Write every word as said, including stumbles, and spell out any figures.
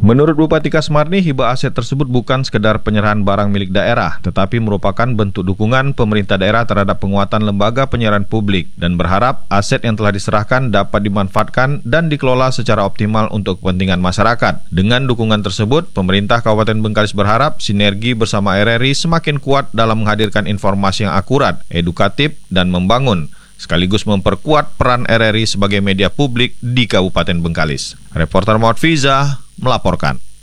Menurut Bupati Kasmarni, hibah aset tersebut bukan sekedar penyerahan barang milik daerah, tetapi merupakan bentuk dukungan pemerintah daerah terhadap penguatan lembaga penyiaran publik dan berharap aset yang telah diserahkan dapat dimanfaatkan dan dikelola secara optimal untuk kepentingan masyarakat. Dengan dukungan tersebut, pemerintah Kabupaten Bengkalis berharap sinergi bersama R R I semakin kuat dalam menghadirkan informasi yang akurat, edukatif, dan membangun, sekaligus memperkuat peran R R I sebagai media publik di Kabupaten Bengkalis. Reporter Muhammad Fiza melaporkan.